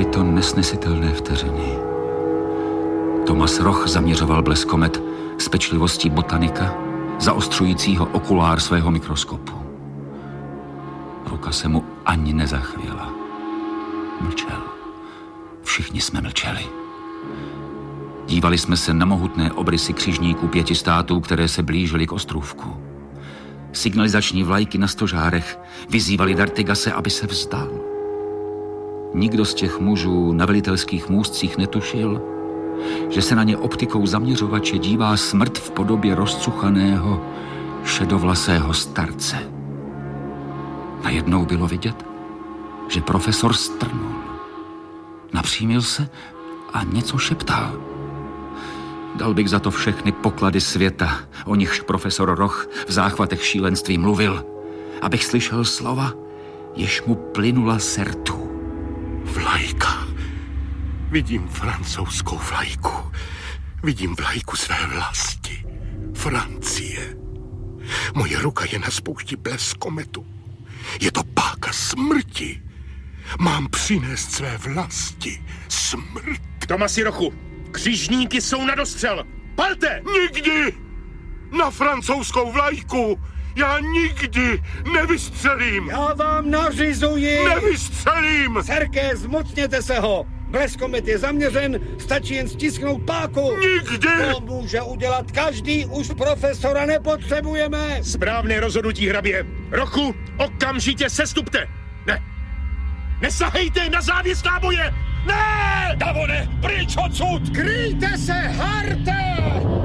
Byly to nesnesitelné vteřiny. Thomas Roch zaměřoval bleskomet s pečlivostí botanika, zaostřujícího okulár svého mikroskopu. Ruka se mu ani nezachvěla. Mlčel. Všichni jsme mlčeli. Dívali jsme se na mohutné obrysy křižníků 5 států, které se blížily k ostrůvku. Signalizační vlajky na stožárech vyzývali D'Artigase, aby se vzdal. Nikdo z těch mužů na velitelských můstcích netušil, že se na ně optikou zaměřovače dívá smrt v podobě rozcuchaného, šedovlasého starce. Najednou bylo vidět, že profesor strnul. Napřímil se a něco šeptal. Dal bych za to všechny poklady světa, o nichž profesor Roch v záchvatech šílenství mluvil, abych slyšel slova, jež mu plynula sertu. Vlajka. Vidím francouzskou vlajku. Vidím vlajku své vlasti. Francie. Moje ruka je na spoušti bleskometu. Je to páka smrti. Mám přinést své vlasti smrt. Thomasi Rochu, křižníky jsou na dostřel. Palte! Nikdy! Na francouzskou vlajku! Já nikdy nevystřelím! Já vám nařizuji! Nevystřelím! Serké, zmocněte se ho! Bleskomet je zaměřen, stačí jen stisknout páku! Nikdy! To může udělat každý, už profesora nepotřebujeme! Správné rozhodnutí, hrabě. Rochu, okamžitě sestupte! Ne! Nesahejte na závěs náboje! Ne! Davone, pryč odsud! Kryjte se, harte!